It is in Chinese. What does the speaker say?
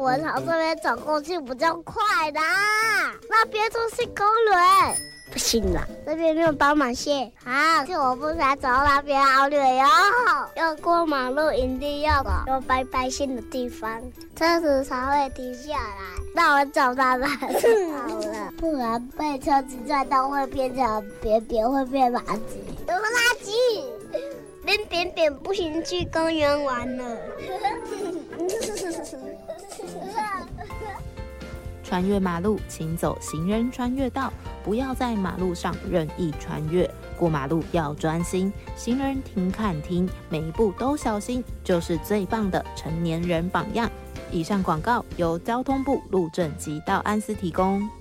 我朝这边走过去比较快的，那边就是公园。不行了，这边没有斑马线啊！就我不想走那边好远哟。要过马路一定要走有白白线的地方，车子才会停下来。那我找到了，好了，不然被车子撞到会变成扁扁，会变垃圾。有垃圾，变扁扁不行，去公园玩了。 穿越马路，请走行人穿越道，不要在马路上任意穿越。过马路要专心，行人停看听，每一步都小心，就是最棒的成年人榜样。以上广告由交通部路政及道安司提供。